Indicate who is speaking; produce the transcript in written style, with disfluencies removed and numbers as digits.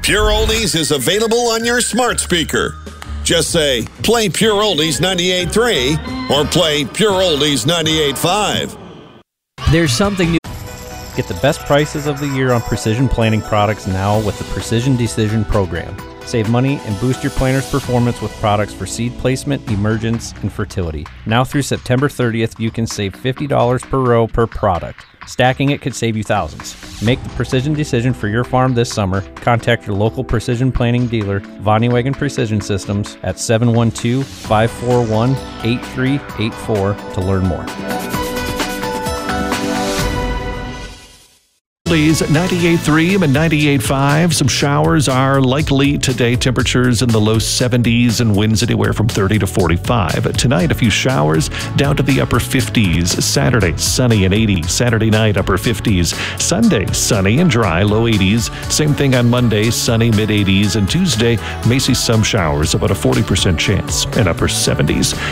Speaker 1: Pure Oldies is available on your smart speaker. Just say, play Pure Oldies 98.3 or play Pure Oldies 98.5.
Speaker 2: There's something new. Get the best prices of the year on precision planting products now with the Precision Decision program. Save money and boost your planter's performance with products for seed placement, emergence, and fertility. Now through September 30th, you can save $50 per row per product. Stacking it could save you thousands. Make the precision decision for your farm this summer. Contact your local precision planting dealer, Vonnewagen Precision Systems, at 712-541-8384 to learn more.
Speaker 3: Oldies 98.3 and 98.5. Some showers are likely today. Temperatures in the low 70s and winds anywhere from 30 to 45. Tonight, a few showers down to the upper 50s. Saturday, sunny and 80. Saturday night, upper 50s. Sunday, sunny and dry, low 80s. Same thing on Monday, sunny, mid 80s. And Tuesday, may see some showers, about a 40% chance, and upper 70s.